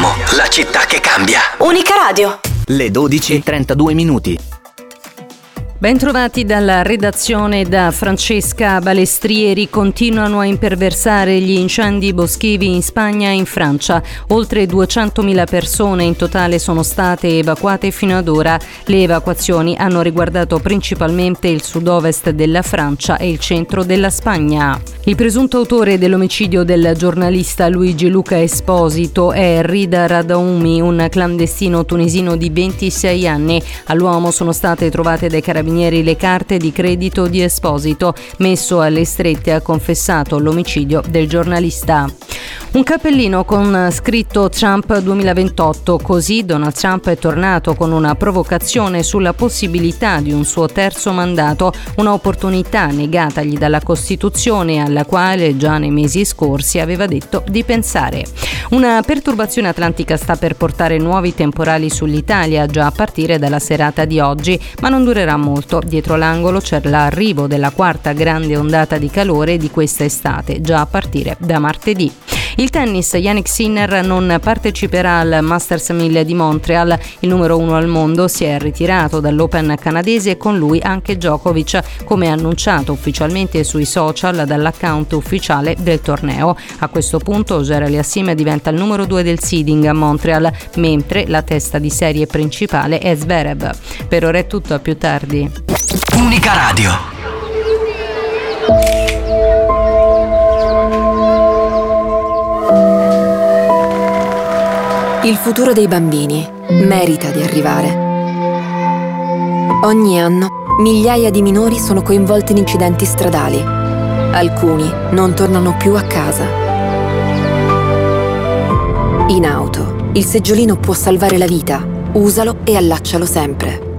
Siamo la città che cambia. Unica Radio. Le 12:32. Bentrovati dalla redazione da Francesca Balestrieri. Continuano a imperversare gli incendi boschivi in Spagna e in Francia. Oltre 200.000 persone in totale sono state evacuate fino ad ora. Le evacuazioni hanno riguardato principalmente il sud-ovest della Francia e il centro della Spagna. Il presunto autore dell'omicidio del giornalista Luigi Luca Esposito è Rida Radaoumi, un clandestino tunisino di 26 anni. All'uomo sono state trovate dai carabinieri le carte di credito di Esposito. Messo alle strette, ha confessato l'omicidio del giornalista. Un cappellino con scritto Trump 2028, così Donald Trump è tornato con una provocazione sulla possibilità di un suo terzo mandato, un'opportunità negatagli dalla Costituzione alla quale già nei mesi scorsi aveva detto di pensare. Una perturbazione atlantica sta per portare nuovi temporali sull'Italia già a partire dalla serata di oggi, ma non durerà molto. Dietro l'angolo c'è l'arrivo della quarta grande ondata di calore di questa estate, già a partire da martedì. Il tennis, Jannik Sinner non parteciperà al Masters 1000 di Montreal. Il numero 1 al mondo si è ritirato dall'Open canadese e con lui anche Djokovic, come annunciato ufficialmente sui social dall'account ufficiale del torneo. A questo punto Auger-Aliassime diventa il numero 2 del seeding a Montreal, mentre la testa di serie principale è Zverev. Per ora è tutto, a più tardi. Unica Radio. Il futuro dei bambini merita di arrivare. Ogni anno migliaia di minori sono coinvolti in incidenti stradali. Alcuni non tornano più a casa. In auto, il seggiolino può salvare la vita. Usalo e allaccialo sempre.